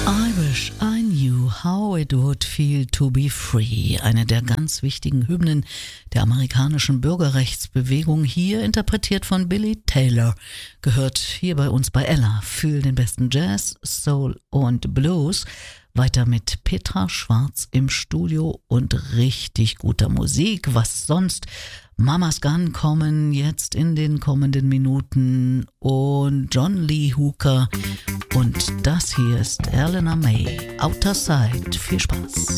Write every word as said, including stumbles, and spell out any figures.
I wish I knew how it would feel to be free. Eine der ganz wichtigen Hymnen der amerikanischen Bürgerrechtsbewegung, hier interpretiert von Billy Taylor, gehört hier bei uns bei Ella. Fühl den besten Jazz, Soul und Blues. Weiter mit Petra Schwarz im Studio und richtig guter Musik. Was sonst? Mama's Gun kommen jetzt in den kommenden Minuten und John Lee Hooker. Und das hier ist Eleanor May, Outer Side. Viel Spaß.